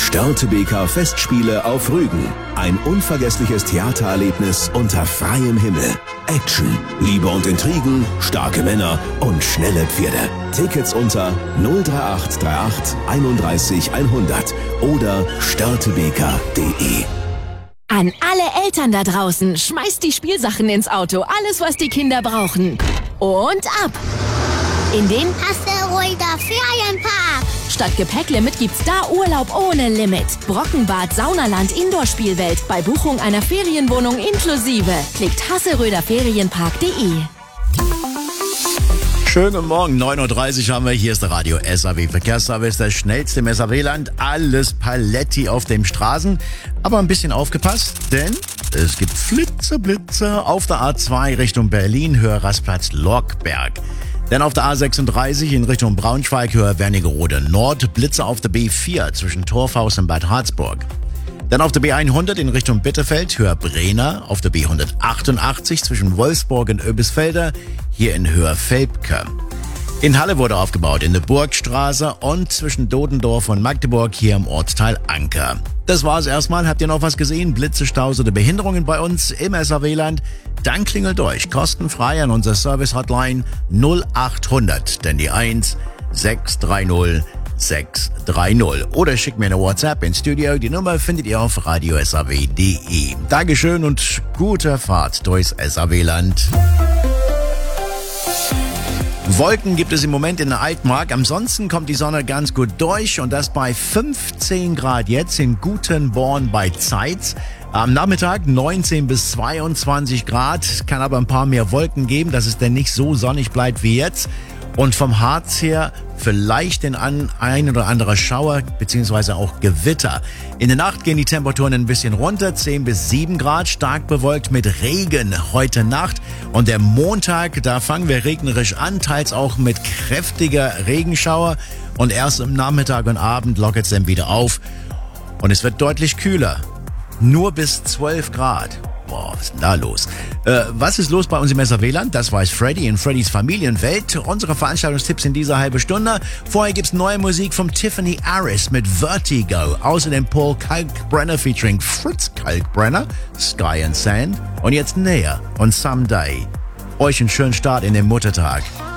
Störtebeker Festspiele auf Rügen. Ein unvergessliches Theatererlebnis unter freiem Himmel. Action, Liebe und Intrigen, starke Männer und schnelle Pferde. Tickets unter 03838 31 100 oder störtebeker.de. An alle Eltern da draußen, schmeißt die Spielsachen ins Auto. Alles, was die Kinder brauchen. Und ab! In den Asteroider Ferienpark. Statt Gepäcklimit gibt's da Urlaub ohne Limit. Brockenbad, Saunaland, Indoor-Spielwelt. Bei Buchung einer Ferienwohnung inklusive. Klickt hasseröderferienpark.de. Schönen Morgen, 9.30 Uhr haben wir. Hier ist der Radio SAW Verkehrsservice, das schnellste im SAW-Land. Alles Paletti auf den Straßen. Aber ein bisschen aufgepasst, denn es gibt Flitze auf der A2 Richtung Berlin, Höhe Rastplatz Lorkberg. Dann auf der A36 in Richtung Braunschweig, Höhe Wernigerode Nord, Blitze auf der B4 zwischen Torfhaus und Bad Harzburg. Dann auf der B100 in Richtung Bitterfeld, Höhe Brenner, auf der B188 zwischen Wolfsburg und Oebisfelder, hier in Höhe Velpke. In Halle wurde aufgebaut, in der Burgstraße und zwischen Dodendorf und Magdeburg, hier im Ortsteil Anker. Das war's erstmal. Habt ihr noch was gesehen? Blitze, Staus oder Behinderungen bei uns im SAW-Land? Dann klingelt durch, kostenfrei an unser Service-Hotline 0800, denn die 1 630 630. Oder schickt mir eine WhatsApp ins Studio. Die Nummer findet ihr auf radiosaw.de. Dankeschön und gute Fahrt durchs SAW-Land. Wolken gibt es im Moment in der Altmark. Ansonsten kommt die Sonne ganz gut durch und das bei 15 Grad jetzt in Gutenborn bei Zeitz. Am Nachmittag 19 bis 22 Grad. Kann aber ein paar mehr Wolken geben, dass es denn nicht so sonnig bleibt wie jetzt. Und vom Harz her vielleicht ein oder anderer Schauer beziehungsweise auch Gewitter. In der Nacht gehen die Temperaturen ein bisschen runter, 10 bis 7 Grad, stark bewölkt mit Regen heute Nacht. Und der Montag, da fangen wir regnerisch an, teils auch mit kräftiger Regenschauer. Und erst am Nachmittag und Abend lockert es dann wieder auf. Und es wird deutlich kühler. Nur bis 12 Grad. Boah, was ist denn da los? Was ist los bei uns im SAW-Land? Das weiß Freddy in Freddys Familienwelt. Unsere Veranstaltungstipps in dieser halben Stunde. Vorher gibt's neue Musik von Tiffany Aris mit Vertigo. Außerdem Paul Kalkbrenner featuring Fritz Kalkbrenner, Sky and Sand. Und jetzt Näher und Someday. Euch einen schönen Start in den Muttertag.